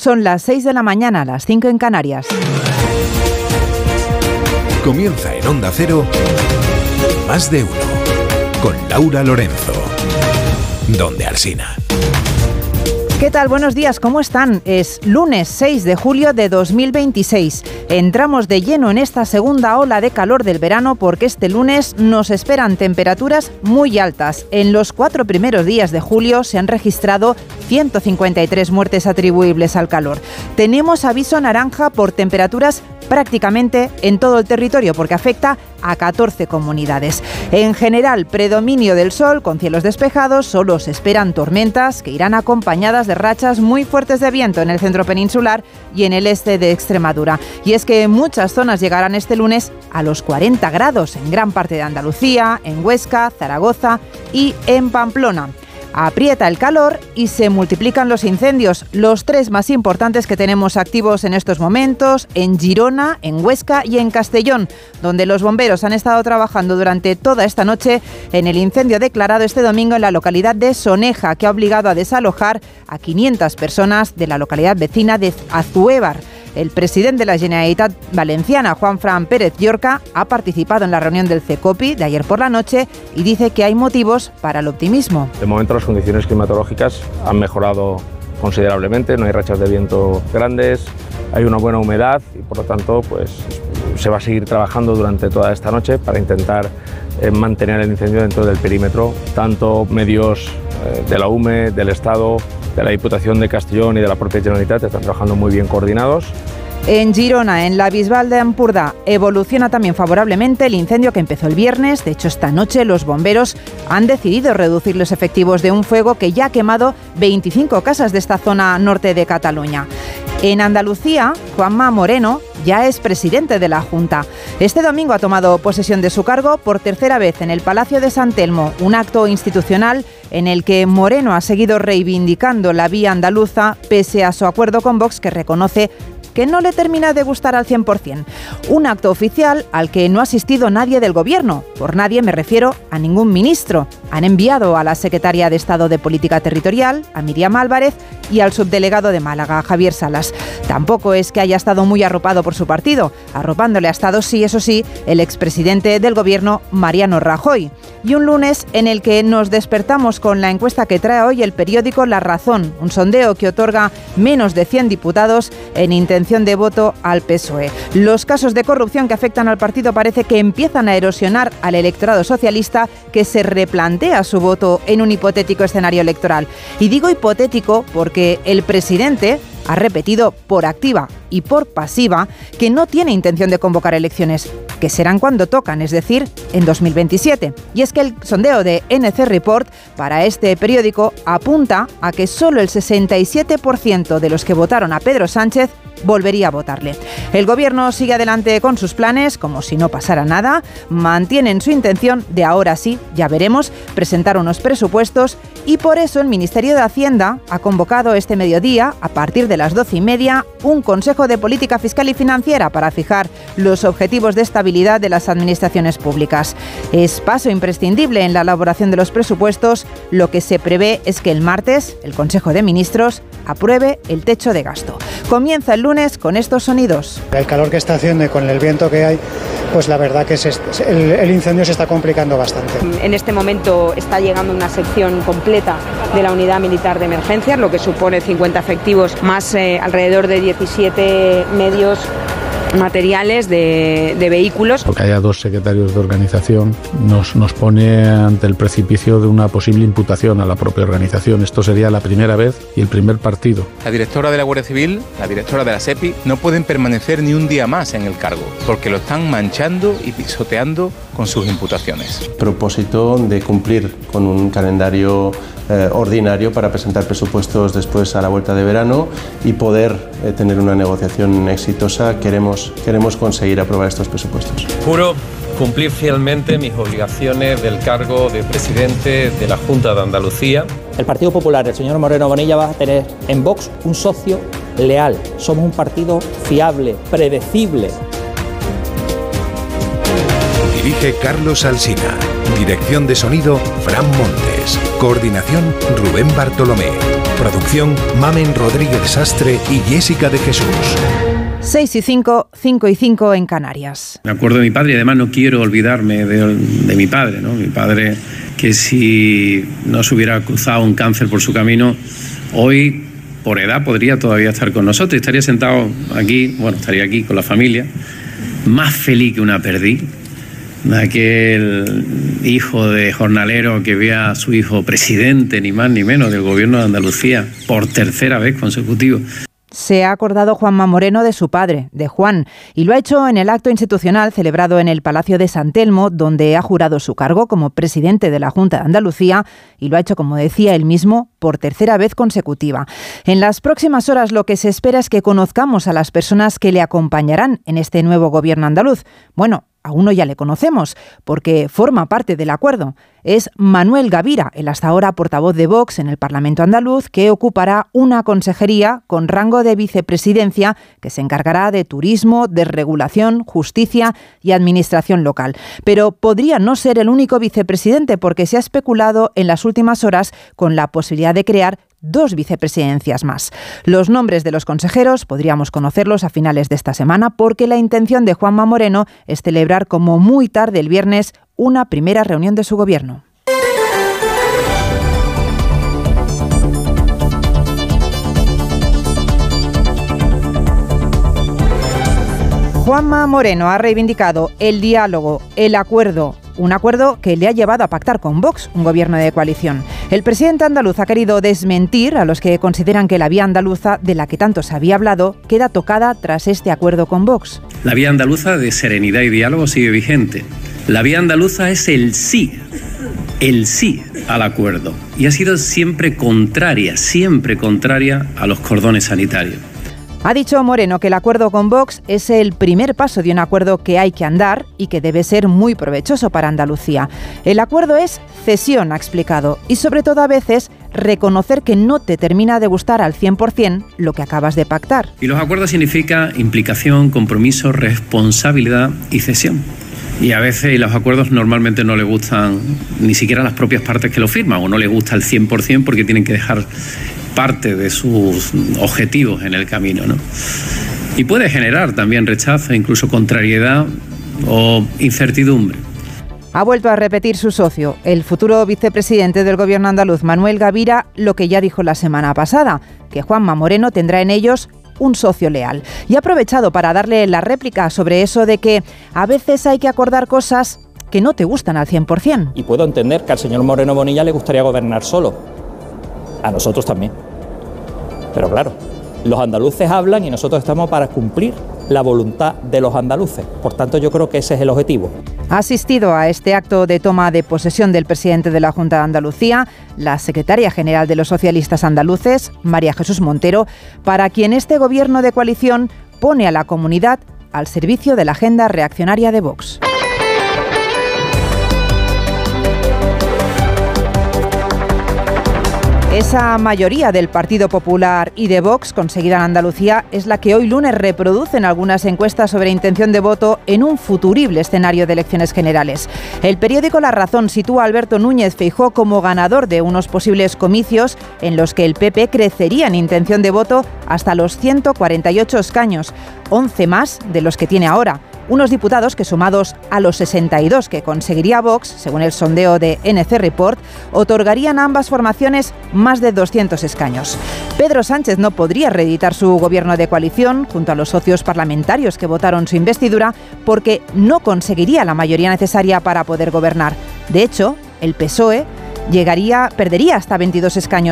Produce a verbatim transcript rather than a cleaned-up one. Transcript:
Son las seis de la mañana, las cinco en Canarias. Comienza en Onda Cero, Más de Uno, con Laura Lorenzo. Donde Alsina. ¿Qué tal? Buenos días, ¿cómo están? Es lunes seis de julio de dos mil veintiséis. Entramos de lleno en esta segunda ola de calor del verano porque este lunes nos esperan temperaturas muy altas. En los cuatro primeros días de julio se han registrado ciento cincuenta y tres muertes atribuibles al calor. Tenemos aviso naranja por temperaturas prácticamente en todo el territorio porque afecta a catorce comunidades. En general, predominio del sol con cielos despejados, solo se esperan tormentas que irán acompañadas de rachas muy fuertes de viento en el centro peninsular y en el este de Extremadura. Y es que muchas zonas llegarán este lunes a los cuarenta grados en gran parte de Andalucía, en Huesca, Zaragoza y en Pamplona. Aprieta el calor y se multiplican los incendios, los tres más importantes que tenemos activos en estos momentos, en Girona, en Huesca y en Castellón, donde los bomberos han estado trabajando durante toda esta noche en el incendio declarado este domingo en la localidad de Soneja, que ha obligado a desalojar a quinientas personas de la localidad vecina de Azuévar. El presidente de la Generalitat Valenciana, Juanfran Pérez Llorca, ha participado en la reunión del CECOPI de ayer por la noche y dice que hay motivos para el optimismo. De momento las condiciones climatológicas han mejorado considerablemente, no hay rachas de viento grandes, hay una buena humedad y por lo tanto pues, se va a seguir trabajando durante toda esta noche para intentar eh, mantener el incendio dentro del perímetro, tanto medios eh, de la U M E, del Estado, de la Diputación de Castellón y de la propia Generalitat están trabajando muy bien coordinados. En Girona, en la Bisbal de Empordà, evoluciona también favorablemente el incendio que empezó el viernes. De hecho, esta noche los bomberos han decidido reducir los efectivos de un fuego que ya ha quemado veinticinco casas de esta zona norte de Cataluña. En Andalucía, Juanma Moreno ya es presidente de la Junta. Este domingo ha tomado posesión de su cargo por tercera vez en el Palacio de San Telmo, un acto institucional en el que Moreno ha seguido reivindicando la vía andaluza pese a su acuerdo con Vox, que reconoce que no le termina de gustar al cien por ciento. Un acto oficial al que no ha asistido nadie del Gobierno. Por nadie me refiero a ningún ministro. Han enviado a la secretaria de Estado de Política Territorial, a Miriam Álvarez, y al subdelegado de Málaga, Javier Salas. Tampoco es que haya estado muy arropado por su partido. Arropándole ha estado, sí, eso sí, el expresidente del Gobierno, Mariano Rajoy. Y un lunes en el que nos despertamos con la encuesta que trae hoy el periódico La Razón, un sondeo que otorga menos de cien diputados en intención de voto al P S O E. Los casos de corrupción que afectan al partido parece que empiezan a erosionar al electorado socialista, que se replantea su voto en un hipotético escenario electoral. Y digo hipotético porque el presidente ha repetido por activa y por pasiva que no tiene intención de convocar elecciones, que serán cuando tocan, es decir, en dos mil veintisiete. Y es que el sondeo de N C Report para este periódico apunta a que solo el sesenta y siete por ciento de los que votaron a Pedro Sánchez volvería a votarle. El Gobierno sigue adelante con sus planes, como si no pasara nada. Mantienen su intención de, ahora sí, ya veremos, presentar unos presupuestos, y por eso el Ministerio de Hacienda ha convocado este mediodía, a partir de las doce y media, un Consejo de Política Fiscal y Financiera para fijar los objetivos de estabilidad de las administraciones públicas. Es paso imprescindible en la elaboración de los presupuestos. Lo que se prevé es que el martes el Consejo de Ministros apruebe el techo de gasto. Comienza el lunes con estos sonidos. El calor que está haciendo y con el viento que hay, pues la verdad que se, el, el incendio se está complicando bastante. En este momento está llegando una sección completa de la Unidad Militar de Emergencias, lo que supone cincuenta efectivos más eh, alrededor de diecisiete medios materiales de, de vehículos. Que haya dos secretarios de organización nos, nos pone ante el precipicio de una posible imputación a la propia organización. Esto sería la primera vez y el primer partido. La directora de la Guardia Civil, la directora de la SEPI, no pueden permanecer ni un día más en el cargo, porque lo están manchando y pisoteando con sus imputaciones. Propósito de cumplir con un calendario eh, ordinario para presentar presupuestos después a la vuelta de verano y poder eh, tener una negociación exitosa. Queremos, queremos conseguir aprobar estos presupuestos. Juro cumplir fielmente mis obligaciones del cargo de presidente de la Junta de Andalucía. El Partido Popular, el señor Moreno Bonilla, va a tener en Vox un socio leal. Somos un partido fiable, predecible. Dirige Carlos Alsina. Dirección de sonido, Fran Montes. Coordinación, Rubén Bartolomé. Producción Mamen Rodríguez Sastre y Jessica de Jesús. seis y cinco, cinco y cinco en Canarias. Me acuerdo de mi padre y además no quiero olvidarme de, de mi padre, ¿no? Mi padre, que si no se hubiera cruzado un cáncer por su camino, hoy por edad podría todavía estar con nosotros. Estaría sentado aquí, bueno, estaría aquí con la familia, más feliz que una perdiz. Aquel hijo de jornalero que ve a su hijo presidente, ni más ni menos, del gobierno de Andalucía por tercera vez consecutiva. Se ha acordado Juanma Moreno de su padre, de Juan, y lo ha hecho en el acto institucional celebrado en el Palacio de San Telmo, donde ha jurado su cargo como presidente de la Junta de Andalucía, y lo ha hecho, como decía él mismo, por tercera vez consecutiva. En las próximas horas lo que se espera es que conozcamos a las personas que le acompañarán en este nuevo gobierno andaluz. Bueno, a uno ya le conocemos, porque forma parte del acuerdo. Es Manuel Gavira, el hasta ahora portavoz de Vox en el Parlamento andaluz, que ocupará una consejería con rango de vicepresidencia que se encargará de turismo, desregulación, justicia y administración local. Pero podría no ser el único vicepresidente, porque se ha especulado en las últimas horas con la posibilidad de crear dos vicepresidencias más. Los nombres de los consejeros podríamos conocerlos a finales de esta semana, porque la intención de Juanma Moreno es celebrar como muy tarde el viernes una primera reunión de su gobierno. Juanma Moreno ha reivindicado el diálogo, el acuerdo, un acuerdo que le ha llevado a pactar con Vox, un gobierno de coalición. El presidente andaluz ha querido desmentir a los que consideran que la vía andaluza, de la que tanto se había hablado, queda tocada tras este acuerdo con Vox. La vía andaluza de serenidad y diálogo sigue vigente. La vía andaluza es el sí, el sí al acuerdo. Y ha sido siempre contraria, siempre contraria a los cordones sanitarios. Ha dicho Moreno que el acuerdo con Vox es el primer paso de un acuerdo que hay que andar y que debe ser muy provechoso para Andalucía. El acuerdo es cesión, ha explicado, y sobre todo a veces reconocer que no te termina de gustar al cien por ciento lo que acabas de pactar. Y los acuerdos significa implicación, compromiso, responsabilidad y cesión. Y a veces los acuerdos normalmente no le gustan ni siquiera a las propias partes que lo firman, o no le gusta al cien por ciento porque tienen que dejar parte de sus objetivos en el camino, ¿no? Y puede generar también rechazo, incluso contrariedad o incertidumbre. Ha vuelto a repetir su socio, el futuro vicepresidente del gobierno andaluz, Manuel Gavira, lo que ya dijo la semana pasada, que Juanma Moreno tendrá en ellos un socio leal. Y ha aprovechado para darle la réplica sobre eso de que a veces hay que acordar cosas que no te gustan al cien por ciento. Y puedo entender que al señor Moreno Bonilla le gustaría gobernar solo. A nosotros también. Pero claro, los andaluces hablan y nosotros estamos para cumplir la voluntad de los andaluces. Por tanto, yo creo que ese es el objetivo. Ha asistido a este acto de toma de posesión del presidente de la Junta de Andalucía, la secretaria general de los socialistas andaluces, María Jesús Montero, para quien este gobierno de coalición pone a la comunidad al servicio de la agenda reaccionaria de Vox. Esa mayoría del Partido Popular y de Vox conseguida en Andalucía es la que hoy lunes reproducen algunas encuestas sobre intención de voto en un futurible escenario de elecciones generales. El periódico La Razón sitúa a Alberto Núñez Feijóo como ganador de unos posibles comicios en los que el P P crecería en intención de voto hasta los ciento cuarenta y ocho escaños, once más de los que tiene ahora. Unos diputados que, sumados a los sesenta y dos que conseguiría Vox, según el sondeo de N C Report, otorgarían a ambas formaciones más de doscientos escaños. Pedro Sánchez no podría reeditar su gobierno de coalición junto a los socios parlamentarios que votaron su investidura porque no conseguiría la mayoría necesaria para poder gobernar. De hecho, el P S O E llegaría, perdería hasta veintidós escaños